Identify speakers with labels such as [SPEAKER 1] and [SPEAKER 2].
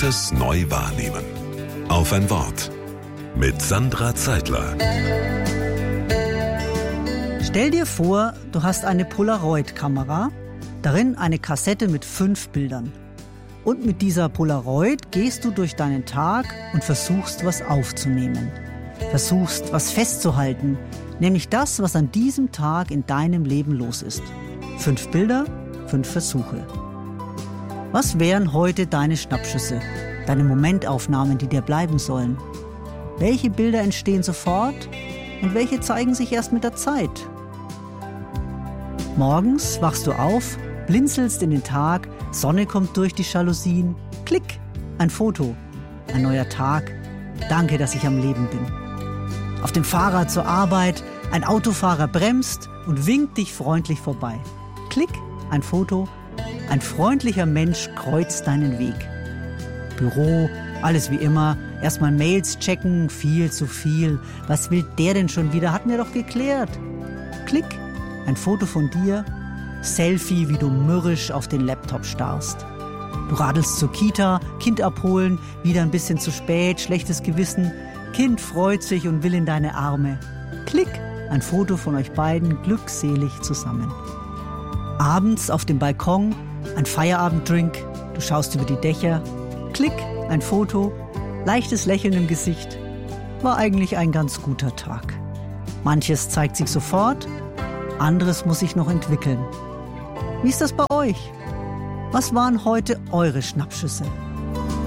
[SPEAKER 1] Gutes neu wahrnehmen. Auf ein Wort. Mit Sandra Zeitler.
[SPEAKER 2] Stell dir vor, du hast eine Polaroid-Kamera, darin eine Kassette mit 5 Bildern. Und mit dieser Polaroid gehst du durch deinen Tag und versuchst, was aufzunehmen. Versuchst, was festzuhalten, nämlich das, was an diesem Tag in deinem Leben los ist. 5 Bilder, 5 Versuche. Was wären heute deine Schnappschüsse, deine Momentaufnahmen, die dir bleiben sollen? Welche Bilder entstehen sofort und welche zeigen sich erst mit der Zeit? Morgens wachst du auf, blinzelst in den Tag, Sonne kommt durch die Jalousien. Klick, ein Foto, ein neuer Tag. Danke, dass ich am Leben bin. Auf dem Fahrrad zur Arbeit, ein Autofahrer bremst und winkt dich freundlich vorbei. Klick, ein Foto, ein freundlicher Mensch kreuzt deinen Weg. Büro, alles wie immer, erstmal Mails checken, viel zu viel. Was will der denn schon wieder? Hatten wir doch geklärt. Klick, ein Foto von dir, Selfie, wie du mürrisch auf den Laptop starrst. Du radelst zur Kita, Kind abholen, wieder ein bisschen zu spät, schlechtes Gewissen. Kind freut sich und will in deine Arme. Klick, ein Foto von euch beiden glückselig zusammen. Abends auf dem Balkon, ein Feierabenddrink, du schaust über die Dächer. Klick, ein Foto, leichtes Lächeln im Gesicht. War eigentlich ein ganz guter Tag. Manches zeigt sich sofort, anderes muss sich noch entwickeln. Wie ist das bei euch? Was waren heute eure Schnappschüsse?